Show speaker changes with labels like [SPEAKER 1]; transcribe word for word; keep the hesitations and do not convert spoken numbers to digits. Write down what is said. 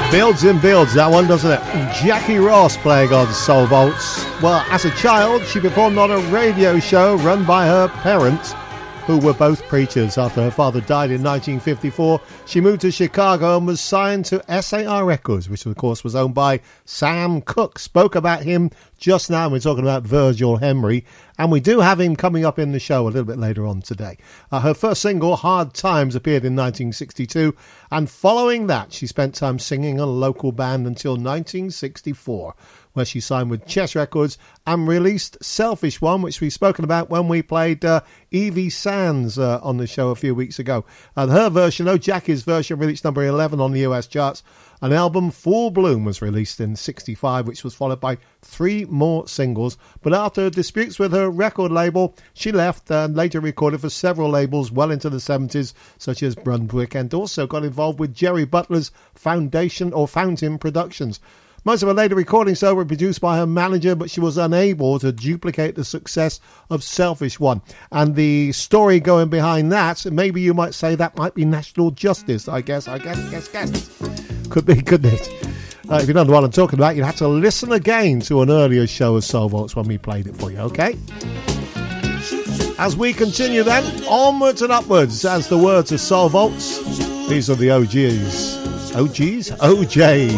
[SPEAKER 1] Builds and builds, that one, doesn't it? Jackie Ross playing on Soul Vaults. Well, as a child, she performed on a radio show run by her parents, who were both preachers. After her father died in nineteen fifty-four, she moved to Chicago and was signed to S A R Records, which of course was owned by Sam Cooke. Spoke about him just now. We're talking about Virgil Henry, and we do have him coming up in the show a little bit later on today. Uh, her first single, Hard Times, appeared in nineteen sixty-two, and following that she spent time singing in a local band until nineteen sixty-four, where she signed with Chess Records and released Selfish One, which we've spoken about when we played uh, Evie Sands uh, on the show a few weeks ago. And her version, oh, Jackie's version, reached number eleven on the U S charts. An album, Full Bloom, was released in sixty-five, which was followed by three more singles. But after disputes with her record label, she left and later recorded for several labels well into the seventies, such as Brunswick, and also got involved with Jerry Butler's Foundation or Fountain Productions. Most of her later recordings, though, were produced by her manager, but she was unable to duplicate the success of Selfish One. And the story going behind that, maybe you might say that might be national justice, I guess, I guess, guess, guess. Could be, couldn't it? Uh, if you don't know what I'm talking about, you'd have to listen again to an earlier show of Soul Vaults when we played it for you, okay? As we continue then, onwards and upwards, as the words of Soul Vaults, these are the O Gs. O Gs? O Js.